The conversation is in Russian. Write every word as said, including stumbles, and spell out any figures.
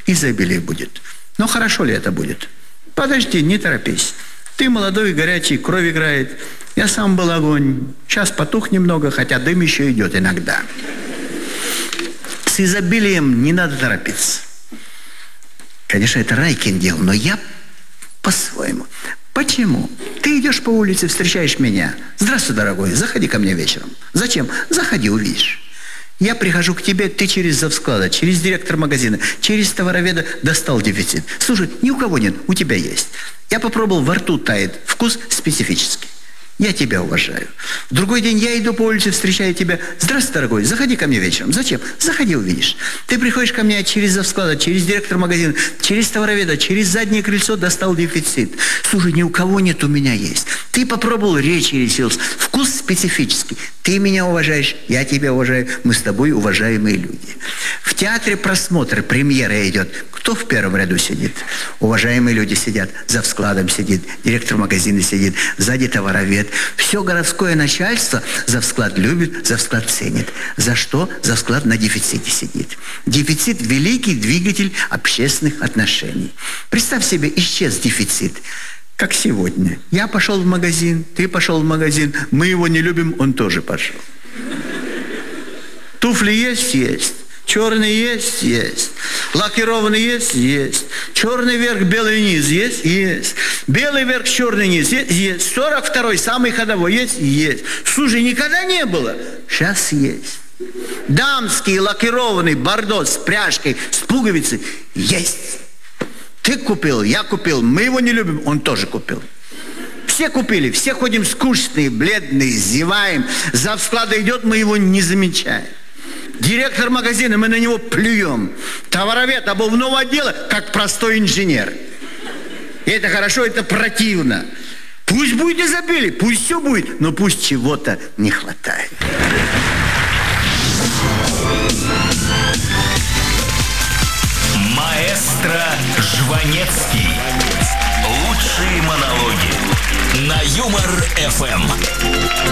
изобилие будет. Но хорошо ли это будет? Подожди, не торопись. Ты молодой, горячий, кровь играет. Я сам был огонь. Сейчас потух немного, хотя дым еще идет иногда. С изобилием не надо торопиться. Конечно, это Райкин делал, но я по-своему. Почему? Ты идешь по улице, встречаешь меня. Здравствуй, дорогой, заходи ко мне вечером. Зачем? Заходи, увидишь. Я прихожу к тебе, ты через завсклада, через директора магазина, через товароведа достал дефицит. Слушай, ни у кого нет, у тебя есть. Я попробовал, во рту тает, вкус специфический. Я тебя уважаю. В другой день я иду по улице, встречаю тебя. Здравствуй, дорогой, заходи ко мне вечером. Зачем? Заходи, увидишь. Ты приходишь ко мне через завсклада, через директора магазина, через товароведа, через заднее крыльцо достал дефицит. Слушай, ни у кого нет, у меня есть. Ты попробовал, речь ресился. Вкус специфический. Ты меня уважаешь, я тебя уважаю. Мы с тобой уважаемые люди. В театре просмотр, премьера идет. Кто в первом ряду сидит? Уважаемые люди сидят. За складом сидит, директор магазина сидит, сзади товаровед. Все городское начальство завсклад любит, завсклад ценит. За что? Завсклад на дефиците сидит. Дефицит – великий двигатель общественных отношений. Представь себе, исчез дефицит. Как сегодня. Я пошел в магазин, ты пошел в магазин, мы его не любим, он тоже пошел. Туфли есть? Есть. Черный есть? Есть. Лакированный есть? Есть. Черный верх, белый низ есть? Есть. Белый верх, черный низ есть? Есть. сорок второй, самый ходовой есть? Есть. Слушай, никогда не было? Сейчас есть. Дамский лакированный бордо с пряжкой, с пуговицей есть. Ты купил, я купил, мы его не любим, он тоже купил. Все купили, все ходим скучные, бледные, зеваем. Завсклада идет, мы его не замечаем. Директор магазина, мы на него плюем. Товаровед обувного отдела, как простой инженер. И это хорошо, это противно. Пусть будет изобилие, пусть все будет, но пусть чего-то не хватает. Маэстро Жванецкий. Лучшие монологи на Юмор эф эм.